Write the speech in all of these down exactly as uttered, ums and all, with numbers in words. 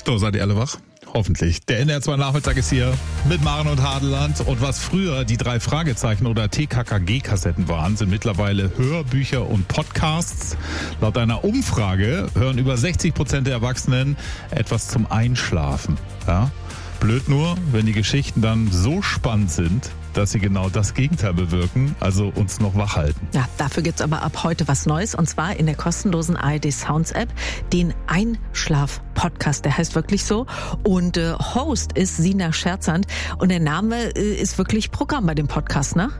So, seid ihr alle wach? Hoffentlich. Der N D R zwei Nachmittag ist hier mit Maren und Hadeland. Und was früher die drei Fragezeichen oder T K K G-Kassetten waren, sind mittlerweile Hörbücher und Podcasts. Laut einer Umfrage hören über sechzig Prozent der Erwachsenen etwas zum Einschlafen. Ja? Blöd nur, wenn die Geschichten dann so spannend sind, dass sie genau das Gegenteil bewirken, also uns noch wach halten. Ja, dafür gibt's aber ab heute was Neues, und zwar in der kostenlosen A R D Sounds App, den Einschlaf-Podcast, der heißt wirklich so, und äh, Host ist Sina Scherzand, und der Name äh, ist wirklich Programm bei dem Podcast, ne?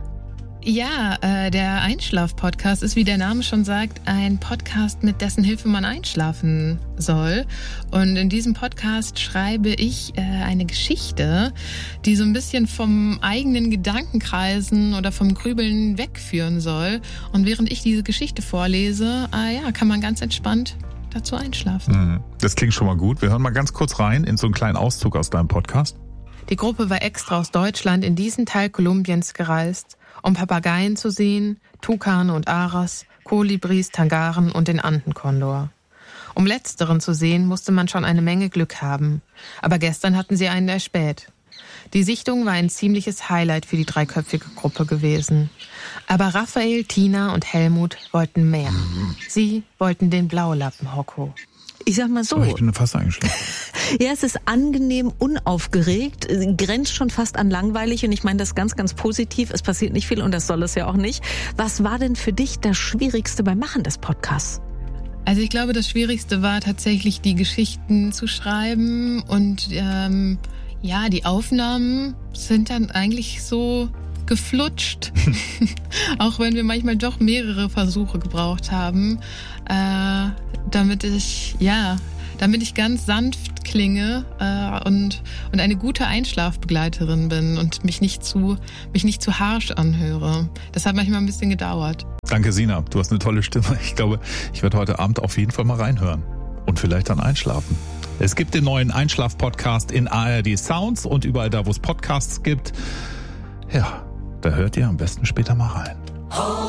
Ja, äh, der Einschlaf-Podcast ist, wie der Name schon sagt, ein Podcast, mit dessen Hilfe man einschlafen soll. Und in diesem Podcast schreibe ich äh, eine Geschichte, die so ein bisschen vom eigenen Gedankenkreisen oder vom Grübeln wegführen soll. Und während ich diese Geschichte vorlese, äh, ja, kann man ganz entspannt dazu einschlafen. Das klingt schon mal gut. Wir hören mal ganz kurz rein in so einen kleinen Auszug aus deinem Podcast. Die Gruppe war extra aus Deutschland in diesen Teil Kolumbiens gereist, um Papageien zu sehen, Tukane und Aras, Kolibris, Tangaren und den Andenkondor. Um letzteren zu sehen, musste man schon eine Menge Glück haben. Aber gestern hatten sie einen erspäht. Die Sichtung war ein ziemliches Highlight für die dreiköpfige Gruppe gewesen. Aber Raphael, Tina und Helmut wollten mehr. Sie wollten den Blaulappen, Hocko. Ich sag mal so. Oh, ich bin fast eingeschlafen. Ja, es ist angenehm unaufgeregt, grenzt schon fast an langweilig, und ich meine das ganz, ganz positiv. Es passiert nicht viel und das soll es ja auch nicht. Was war denn für dich das Schwierigste beim Machen des Podcasts? Also ich glaube, das Schwierigste war tatsächlich, die Geschichten zu schreiben, und ähm, ja, die Aufnahmen sind dann eigentlich so geflutscht, auch wenn wir manchmal doch mehrere Versuche gebraucht haben, äh, damit ich, ja, damit ich ganz sanft klinge äh, und und eine gute Einschlafbegleiterin bin und mich nicht zu mich nicht zu harsch anhöre. Das hat manchmal ein bisschen gedauert. Danke, Sina. Du hast eine tolle Stimme. Ich glaube, ich werde heute Abend auf jeden Fall mal reinhören und vielleicht dann einschlafen. Es gibt den neuen Einschlaf-Podcast in A R D Sounds und überall da, wo es Podcasts gibt. Ja, da hört ihr am besten später mal rein.